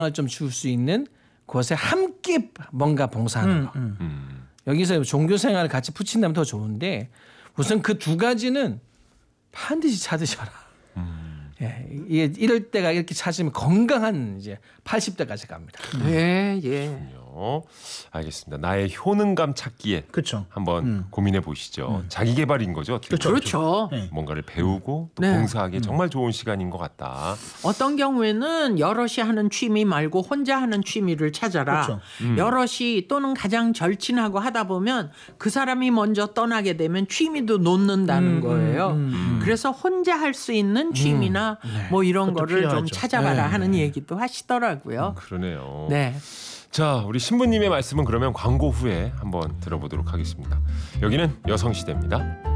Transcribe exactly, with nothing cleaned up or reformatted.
좀 줄 수 있는 곳에 함께 뭔가 봉사하는 음, 거. 음. 음. 여기서 종교 생활을 같이 붙인다면 더 좋은데 우선 그 두 가지는 반드시 찾으셔라. 음. 예, 이게 이럴 때가 이렇게 찾으면 건강한 이제 팔십 대까지 갑니다. 예, 예. 그렇군요. 알겠습니다. 나의 효능감 찾기에 그렇죠. 한번 음. 고민해 보시죠. 자기 개발인 거죠. 어떻게 보면. 그렇죠. 네. 뭔가를 배우고 또 네. 봉사하기에 정말 좋은 시간인 것 같다. 어떤 경우에는 여럿이 하는 취미 말고 혼자 하는 취미를 찾아라. 그렇죠. 음. 여럿이 또는 가장 절친하고 하다 보면 그 사람이 먼저 떠나게 되면 취미도 놓는다는 음, 거예요. 음, 음. 그래서 혼자 할 수 있는 취미나 네. 뭐 이런 그것도 거를 좀 필요하죠. 찾아봐라 네. 하는 얘기도 하시더라고요. 그러네요. 네. 자, 우리 신부님의 말씀은 그러면 광고 후에 한번 들어보도록 하겠습니다. 여기는 여성시대입니다.